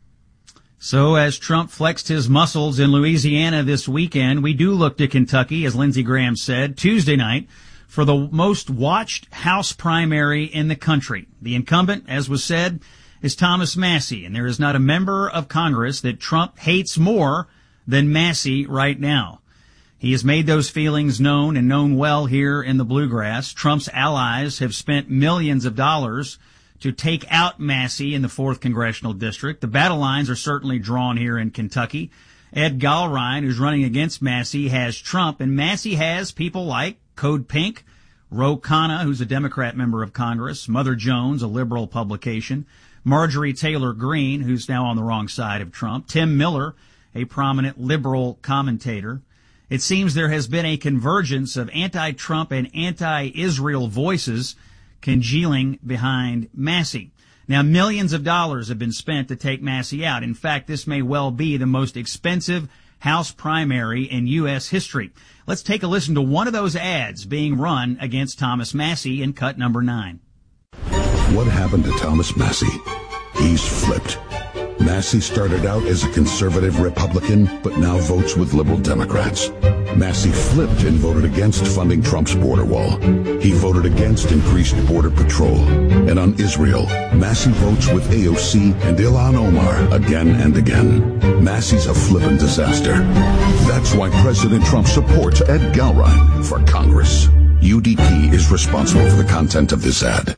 So as Trump flexed his muscles in Louisiana this weekend, we do look to Kentucky, as Lindsey Graham said, Tuesday night, for the most watched House primary in the country. The incumbent, as was said, is Thomas Massie, and there is not a member of Congress that Trump hates more than Massie right now. He has made those feelings known and known well here in the Bluegrass. Trump's allies have spent millions of dollars to take out Massie in the 4th Congressional District. The battle lines are certainly drawn here in Kentucky. Ed Gallrein, who's running against Massie, has Trump, and Massie has people like Code Pink, Ro Khanna, who's a Democrat member of Congress, Mother Jones, a liberal publication, Marjorie Taylor Greene, who's now on the wrong side of Trump, Tim Miller, a prominent liberal commentator. It seems there has been a convergence of anti-Trump and anti-Israel voices congealing behind Massie. Now, millions of dollars have been spent to take Massie out. In fact, this may well be the most expensive House primary in U.S. history. Let's take a listen to one of those ads being run against Thomas Massie in cut number 9. What happened to Thomas Massie? He's flipped. Massie started out as a conservative Republican, but now votes with liberal Democrats. Massie flipped and voted against funding Trump's border wall. He voted against increased border patrol. And on Israel, Massie votes with AOC and Ilhan Omar again and again. Massie's a flippin' disaster. That's why President Trump supports Ed Gallrein for Congress. UDP is responsible for the content of this ad.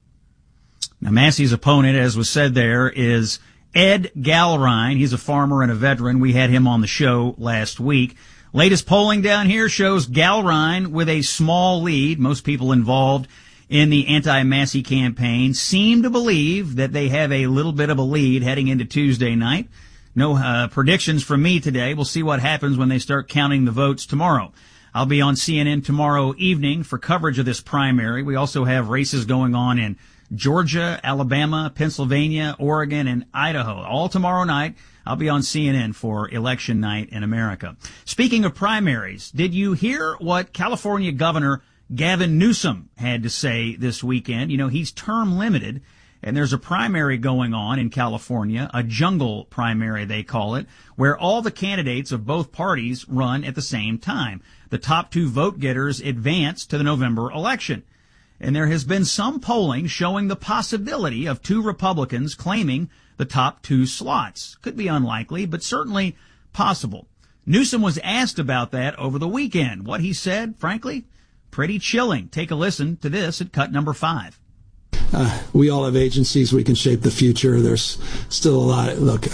Now, Massie's opponent, as was said there, is Ed Gallrein. He's a farmer and a veteran. We had him on the show last week. Latest polling down here shows Gallrein with a small lead. Most people involved in the anti-Massie campaign seem to believe that they have a little bit of a lead heading into Tuesday night. No predictions from me today. We'll see what happens when they start counting the votes tomorrow. I'll be on CNN tomorrow evening for coverage of this primary. We also have races going on in Georgia, Alabama, Pennsylvania, Oregon, and Idaho. All tomorrow night, I'll be on CNN for election night in America. Speaking of primaries, did you hear what California Governor Gavin Newsom had to say this weekend? You know, he's term limited, and there's a primary going on in California, a jungle primary they call it, where all the candidates of both parties run at the same time. The top 2 vote getters advance to the November election. And there has been some polling showing the possibility of 2 Republicans claiming the top 2 slots. Could be unlikely, but certainly possible. Newsom was asked about that over the weekend. What he said, frankly, pretty chilling. Take a listen to this at cut number 5. We all have agencies. We can shape the future. There's still a lot. Look,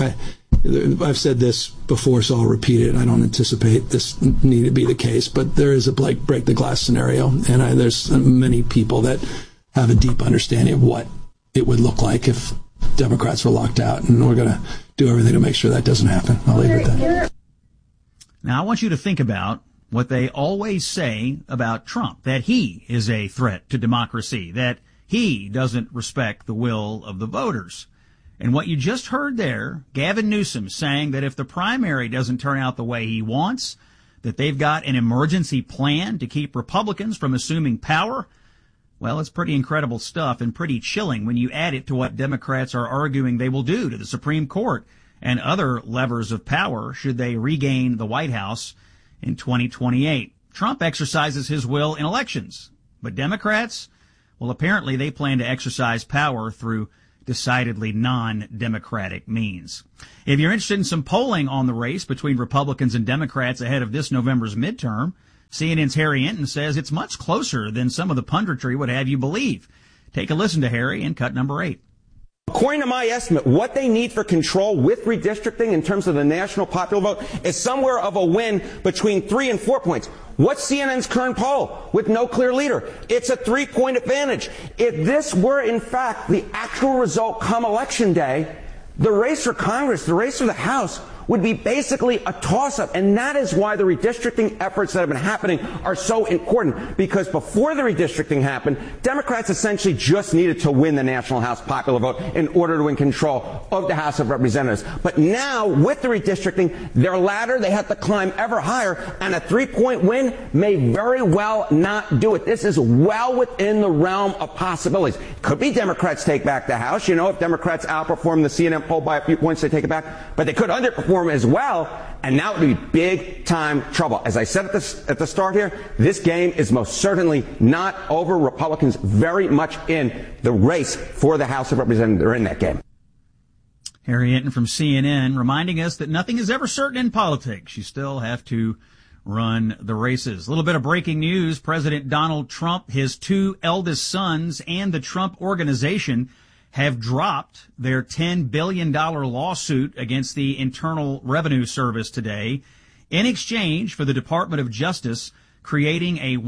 I've said this before, so I'll repeat it. I don't anticipate this need to be the case, but there is a break the glass scenario, and there's many people that have a deep understanding of what it would look like if Democrats were locked out, and we're going to do everything to make sure that doesn't happen. I'll leave it at that. Now, I want you to think about what they always say about Trump, that he is a threat to democracy, that he doesn't respect the will of the voters. And what you just heard there, Gavin Newsom saying that if the primary doesn't turn out the way he wants, that they've got an emergency plan to keep Republicans from assuming power. Well, it's pretty incredible stuff and pretty chilling when you add it to what Democrats are arguing they will do to the Supreme Court and other levers of power should they regain the White House in 2028. Trump exercises his will in elections, but Democrats, well, apparently they plan to exercise power through decidedly non-democratic means. If you're interested in some polling on the race between Republicans and Democrats ahead of this November's midterm, CNN's Harry Enton says it's much closer than some of the punditry would have you believe. Take a listen to Harry in cut number 8. According to my estimate, what they need for control with redistricting in terms of the national popular vote is somewhere of a win between 3 and 4 points. What's CNN's current poll with no clear leader? It's a 3-point advantage. If this were, in fact, the actual result come Election Day, the race for Congress, the race for the House, would be basically a toss-up. And that is why the redistricting efforts that have been happening are so important. Because before the redistricting happened, Democrats essentially just needed to win the National House popular vote in order to win control of the House of Representatives. But now, with the redistricting, their ladder, they have to climb ever higher, and a 3-point win may very well not do it. This is well within the realm of possibilities. Could be Democrats take back the House. You know, if Democrats outperform the CNN poll by a few points, they take it back. But they could underperform as well, and that would be big time trouble. As I said at the start here, this game is most certainly not over. Republicans very much in the race for the House of Representatives. They're in that game. Harry Enton from CNN reminding us that nothing is ever certain in politics. You still have to run the races. A little bit of breaking news. President Donald Trump, his 2 eldest sons, and the Trump Organization have dropped their $10 billion lawsuit against the Internal Revenue Service today in exchange for the Department of Justice creating a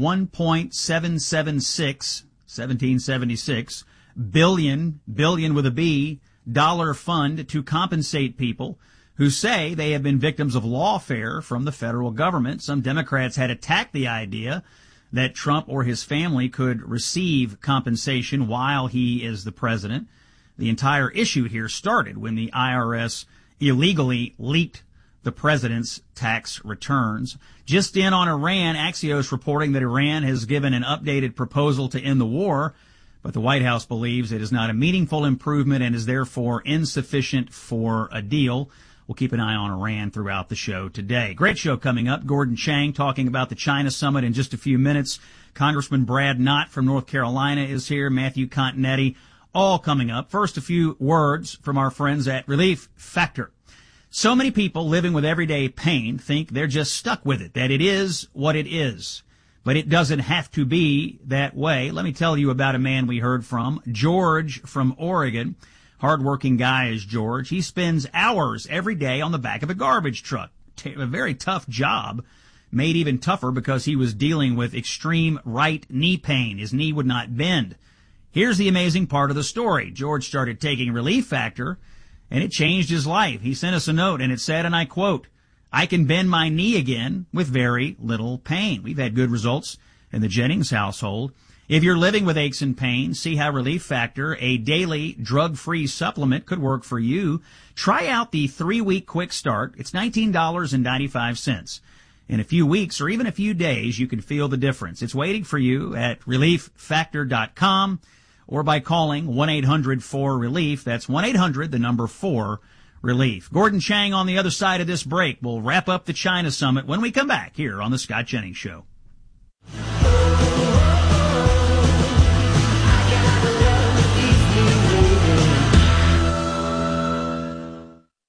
$1.776 billion with a B, dollar fund to compensate people who say they have been victims of lawfare from the federal government. Some Democrats had attacked the idea that Trump or his family could receive compensation while he is the president. The entire issue here started when the IRS illegally leaked the president's tax returns. Just in on Iran, Axios reporting that Iran has given an updated proposal to end the war, but the White House believes it is not a meaningful improvement and is therefore insufficient for a deal. We'll keep an eye on Iran throughout the show today. Great show coming up. Gordon Chang talking about the China Summit in just a few minutes. Congressman Brad Knott from North Carolina is here. Matthew Continetti, all coming up. First, a few words from our friends at Relief Factor. So many people living with everyday pain think they're just stuck with it, that it is what it is. But it doesn't have to be that way. Let me tell you about a man we heard from, George from Oregon. Hardworking guy is George. He spends hours every day on the back of a garbage truck. A very tough job, made even tougher because he was dealing with extreme right knee pain. His knee would not bend. Here's the amazing part of the story. George started taking Relief Factor, and it changed his life. He sent us a note, and it said, and I quote, "I can bend my knee again with very little pain." We've had good results in the Jennings household. If you're living with aches and pains, see how Relief Factor, a daily drug-free supplement, could work for you. Try out the 3-week quick start. It's $19.95. In a few weeks or even a few days, you can feel the difference. It's waiting for you at ReliefFactor.com or by calling 1-800-4RELIEF. That's 1-800-4RELIEF. Gordon Chang on the other side of this break. We'll wrap up the China Summit when we come back here on The Scott Jennings Show.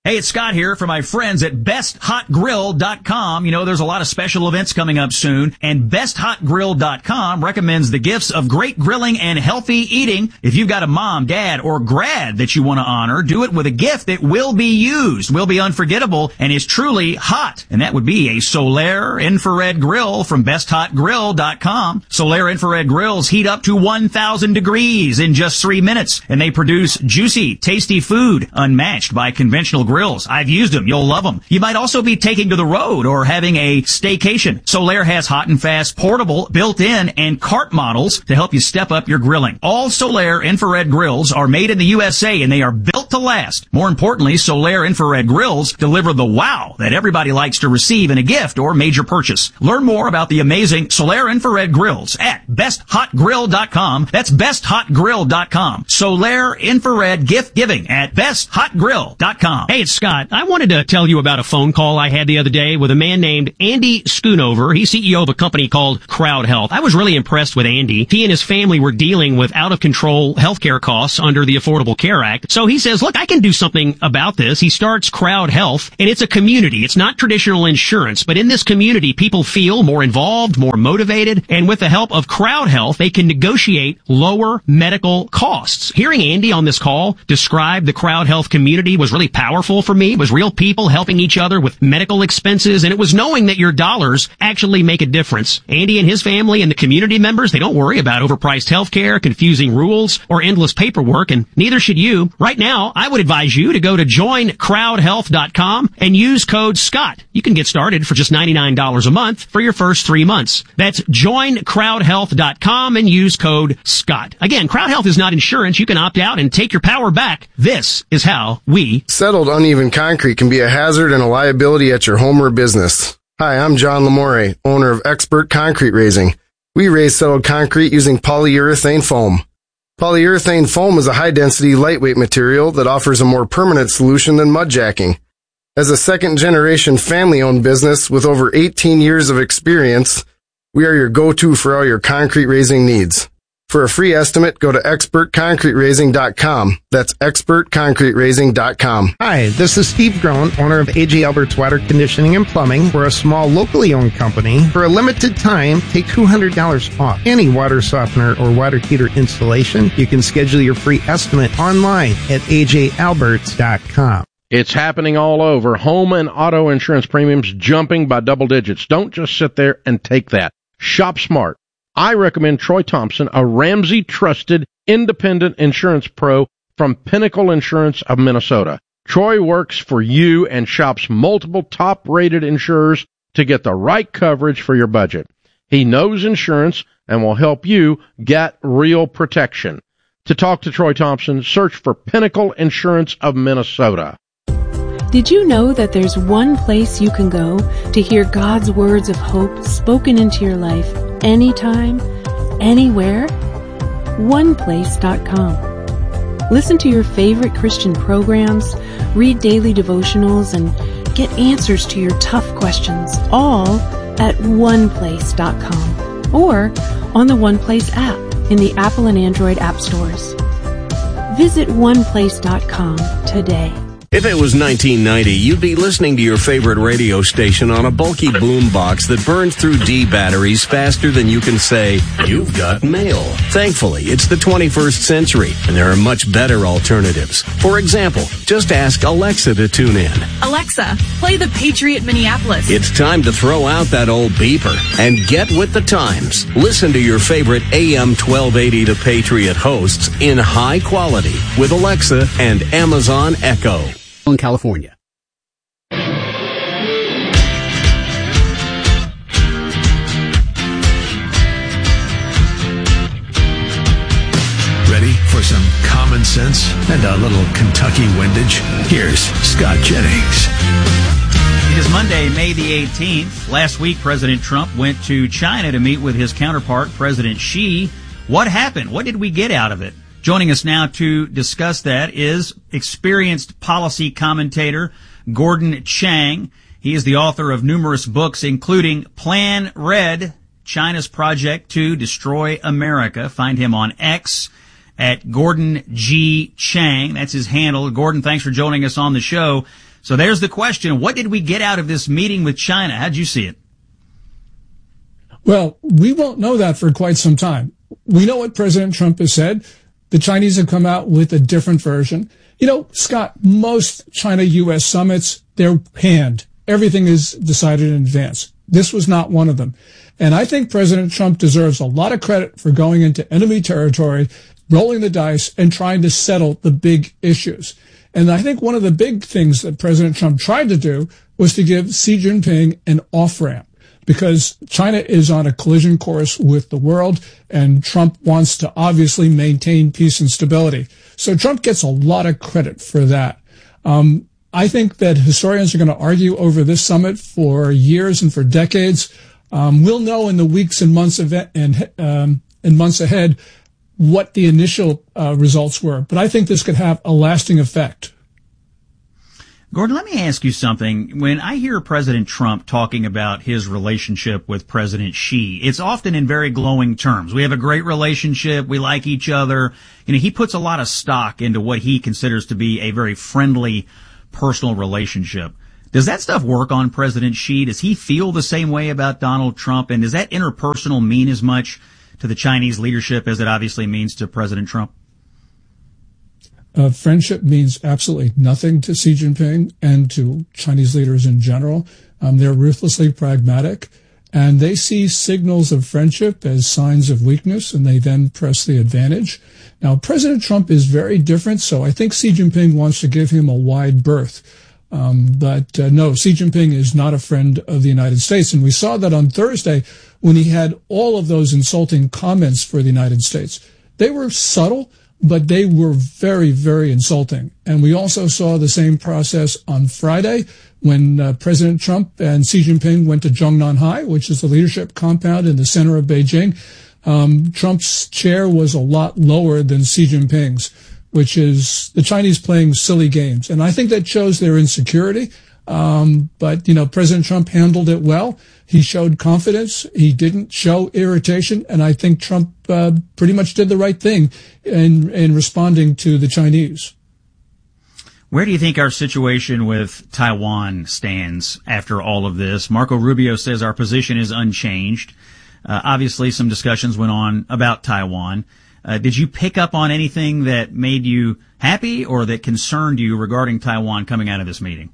Hey, it's Scott here for my friends at BestHotGrill.com. You know, there's a lot of special events coming up soon, and BestHotGrill.com recommends the gifts of great grilling and healthy eating. If you've got a mom, dad, or grad that you want to honor, do it with a gift that will be used, will be unforgettable, and is truly hot. And that would be a Solaire infrared grill from BestHotGrill.com. Solaire infrared grills heat up to 1,000 degrees in just 3 minutes, and they produce juicy, tasty food unmatched by conventional grills. I've used them. You'll love them. You might also be taking to the road or having a staycation. Solaire has hot and fast, portable, built-in, and cart models to help you step up your grilling. All Solaire infrared grills are made in the USA, and they are built to last. More importantly, Solaire infrared grills deliver the wow that everybody likes to receive in a gift or major purchase. Learn more about the amazing Solaire infrared grills at BestHotGrill.com. That's BestHotGrill.com. Solaire infrared gift giving at BestHotGrill.com. Hey, it's Scott. I wanted to tell you about a phone call I had the other day with a man named Andy Schoonover. He's CEO of a company called Crowd Health. I was really impressed with Andy. He and his family were dealing with out-of-control healthcare costs under the Affordable Care Act. So he says, look, I can do something about this. He starts Crowd Health, and it's a community. It's not traditional insurance, but in this community, people feel more involved, more motivated, and with the help of Crowd Health, they can negotiate lower medical costs. Hearing Andy on this call describe the Crowd Health community was really powerful for me. It was real people helping each other with medical expenses, and it was knowing that your dollars actually make a difference. Andy and his family and the community members, they don't worry about overpriced healthcare, confusing rules, or endless paperwork, and neither should you. Right now, I would advise you to go to joincrowdhealth.com and use code SCOTT. You can get started for just $99 a month for your first 3 months. That's joincrowdhealth.com and use code SCOTT. Again, Crowd Health is not insurance. You can opt out and take your power back. This is how we settled uneven concrete can be a hazard and a liability at your home or business. Hi, I'm John Lamore, owner of Expert Concrete Raising. We raise settled concrete using polyurethane foam. Polyurethane foam is a high-density, lightweight material that offers a more permanent solution than mud jacking. As a second-generation family-owned business with over 18 years of experience, we are your go-to for all your concrete raising needs. For a free estimate, go to expertconcreteraising.com. That's expertconcreteraising.com. Hi, this is Steve Groen, owner of AJ Alberts Water Conditioning and Plumbing. We're a small, locally owned company. For a limited time, take $200 off any water softener or water heater installation. You can schedule your free estimate online at ajalberts.com. It's happening all over. Home and auto insurance premiums jumping by double digits. Don't just sit there and take that. Shop smart. I recommend Troy Thompson, a Ramsey-trusted independent insurance pro from Pinnacle Insurance of Minnesota. Troy works for you and shops multiple top-rated insurers to get the right coverage for your budget. He knows insurance and will help you get real protection. To talk to Troy Thompson, search for Pinnacle Insurance of Minnesota. Did you know that there's one place you can go to hear God's words of hope spoken into your life anytime, anywhere? OnePlace.com. Listen to your favorite Christian programs, read daily devotionals, and get answers to your tough questions, all at OnePlace.com or on the OnePlace app in the Apple and Android app stores. Visit OnePlace.com today. If it was 1990, you'd be listening to your favorite radio station on a bulky boom box that burns through D batteries faster than you can say, "You've got mail." Thankfully, it's the 21st century, and there are much better alternatives. For example, just ask Alexa to tune in. Alexa, play the Patriot Minneapolis. It's time to throw out that old beeper and get with the times. Listen to your favorite AM 1280 The Patriot hosts in high quality with Alexa and Amazon Echo. In California. Ready for some common sense and a little Kentucky windage? Here's Scott Jennings. It is Monday, May the 18th. Last week, President Trump went to China to meet with his counterpart, President Xi. What happened? What did we get out of it? Joining us now to discuss that is experienced policy commentator Gordon Chang. He is the author of numerous books, including Plan Red, China's Project to Destroy America. Find him on X at Gordon G. Chang. That's his handle. Gordon, thanks for joining us on the show. So there's the question. What did we get out of this meeting with China? How'd you see it? Well, we won't know that for quite some time. We know what President Trump has said. The Chinese have come out with a different version. You know, Scott, most China-U.S. summits, they're panned. Everything is decided in advance. This was not one of them. And I think President Trump deserves a lot of credit for going into enemy territory, rolling the dice, and trying to settle the big issues. And I think one of the big things that President Trump tried to do was to give Xi Jinping an off-ramp, because China is on a collision course with the world, and Trump wants to obviously maintain peace and stability. So Trump gets a lot of credit for that. I think that historians are going to argue over this summit for years and for decades. We'll know in the weeks and months months ahead what the initial results were. But I think this could have a lasting effect. Gordon, let me ask you something. When I hear President Trump talking about his relationship with President Xi, it's often in very glowing terms. We have a great relationship. We like each other. You know, he puts a lot of stock into what he considers to be a very friendly, personal relationship. Does that stuff work on President Xi? Does he feel the same way about Donald Trump? And does that interpersonal mean as much to the Chinese leadership as it obviously means to President Trump? Friendship means absolutely nothing to Xi Jinping and to Chinese leaders in general. They're ruthlessly pragmatic, and they see signals of friendship as signs of weakness, and they then press the advantage. Now, President Trump is very different, so I think Xi Jinping wants to give him a wide berth. But no, Xi Jinping is not a friend of the United States, and we saw that on Thursday when he had all of those insulting comments for the United States. They were subtle, but they were very, very insulting. And we also saw the same process on Friday when President Trump and Xi Jinping went to Zhongnanhai, which is the leadership compound in the center of Beijing. Trump's chair was a lot lower than Xi Jinping's, which is the Chinese playing silly games. And I think that shows their insecurity. But, you know, President Trump handled it well. He showed confidence. He didn't show irritation. And I think Trump pretty much did the right thing in responding to the Chinese. Where do you think our situation with Taiwan stands after all of this? Marco Rubio says our position is unchanged. Obviously, some discussions went on about Taiwan. Did you pick up on anything that made you happy or that concerned you regarding Taiwan coming out of this meeting?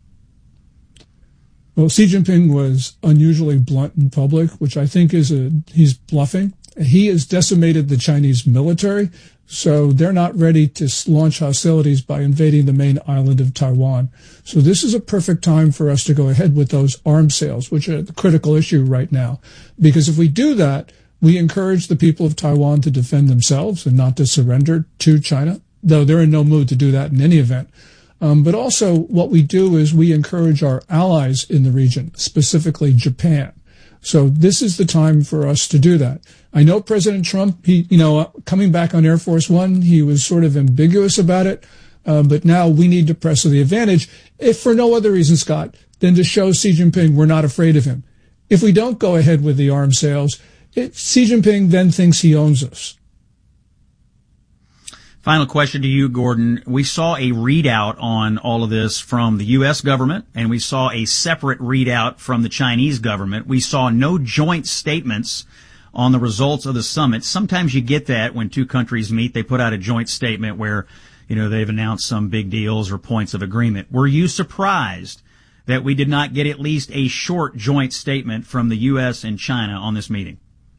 Well, Xi Jinping was unusually blunt in public, which I think is he's bluffing. He has decimated the Chinese military, so they're not ready to launch hostilities by invading the main island of Taiwan. So this is a perfect time for us to go ahead with those arms sales, which are the critical issue right now. Because if we do that, we encourage the people of Taiwan to defend themselves and not to surrender to China, though they're in no mood to do that in any event. But also what we do is we encourage our allies in the region, specifically Japan. So this is the time for us to do that. I know President Trump, coming back on Air Force One, he was sort of ambiguous about it. But now we need to press the advantage, if for no other reason, Scott, than to show Xi Jinping we're not afraid of him. If we don't go ahead with the arms sales, Xi Jinping then thinks he owns us. Final question to you, Gordon. We saw a readout on all of this from the U.S. government, and we saw a separate readout from the Chinese government. We saw no joint statements on the results of the summit. Sometimes you get that when two countries meet. They put out a joint statement where, they've announced some big deals or points of agreement. Were you surprised that we did not get at least a short joint statement from the U.S. and China on this meeting?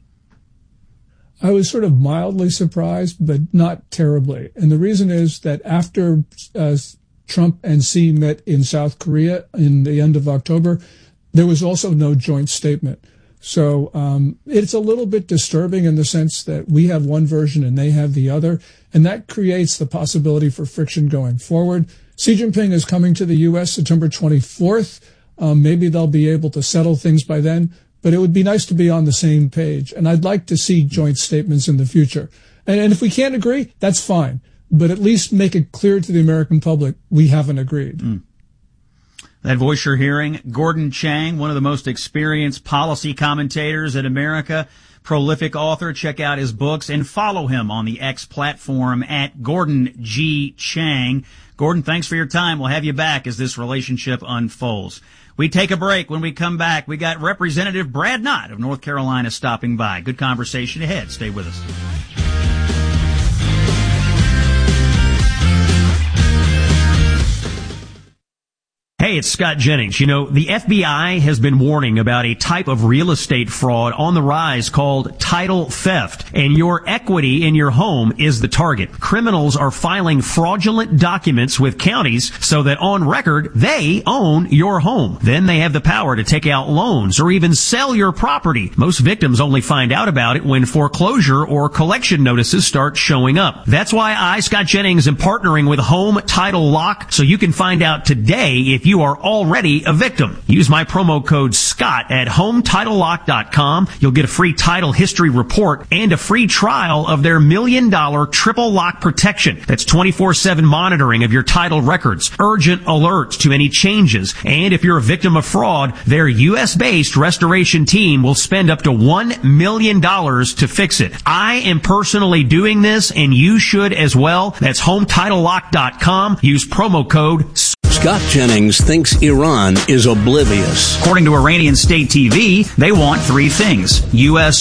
I was sort of mildly surprised, but not terribly. And the reason is that after Trump and Xi met in South Korea in the end of October, there was also no joint statement. So it's a little bit disturbing in the sense that we have one version and they have the other, and that creates the possibility for friction going forward. Xi Jinping is coming to the U.S. September 24th. Maybe they'll be able to settle things by then. But it would be nice to be on the same page. And I'd like to see joint statements in the future. And if we can't agree, that's fine. But at least make it clear to the American public we haven't agreed. That voice you're hearing, Gordon Chang, one of the most experienced policy commentators in America, prolific author. Check out his books and follow him on the X platform at Gordon G. Chang. Gordon, thanks for your time. We'll have you back as this relationship unfolds. We take a break. When we come back, we got Representative Brad Knott of North Carolina stopping by. Good conversation ahead. Stay with us. Hey, it's Scott Jennings. You know, the FBI has been warning about a type of real estate fraud on the rise called title theft, and your equity in your home is the target. Criminals are filing fraudulent documents with counties so that on record they own your home. Then they have the power to take out loans or even sell your property. Most victims only find out about it when foreclosure or collection notices start showing up. That's why I, Scott Jennings, am partnering with Home Title Lock so you can find out today if you are already a victim. Use my promo code SCOTT at HomeTitleLock.com. You'll get a free title history report and a free trial of their $1 million triple lock protection. That's 24/7 monitoring of your title records, urgent alerts to any changes, and if you're a victim of fraud, their U.S.-based restoration team will spend up to $1 million to fix it. I am personally doing this, and you should as well. That's HomeTitleLock.com. Use promo code SCOTT. Scott Jennings thinks Iran is oblivious. According to Iranian state TV, they want three things: U.S.